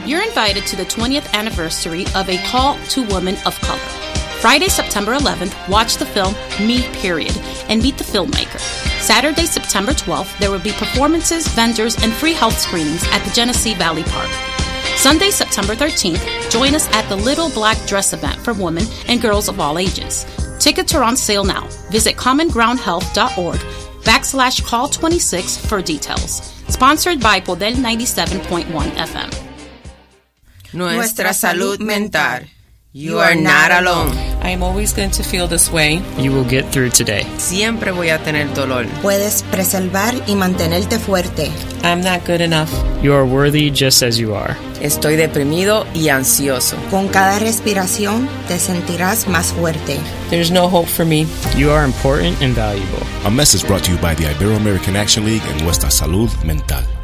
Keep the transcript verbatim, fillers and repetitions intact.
You're invited to the twentieth anniversary of A Call to Women of Color. Friday, September eleventh, watch the film Me, Period, and meet the filmmaker. Saturday, September twelfth, there will be performances, vendors, and free health screenings at the Genesee Valley Park. Sunday, September thirteenth, join us at the Little Black Dress event for women and girls of all ages. Tickets are on sale now. Visit commongroundhealth.org backslash call 26 for details. Sponsored by Poder ninety-seven point one F M. Nuestra salud mental. You are not alone. I am always going to feel this way. You will get through today. Siempre voy a tener dolor. Puedes preservar y mantenerte fuerte. I'm not good enough. You are worthy just as you are. Estoy deprimido y ansioso. Con cada respiración te sentirás más fuerte. There's no hope for me. You are important and valuable. A message brought to you by the Ibero-American Action League and Nuestra Salud Mental.